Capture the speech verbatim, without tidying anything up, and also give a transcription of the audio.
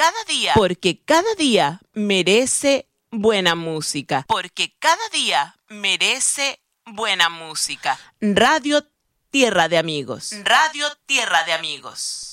cada día, porque cada día merece buena música. porque cada día merece buena música. Radio Tierra de Amigos. Radio Tierra de Amigos.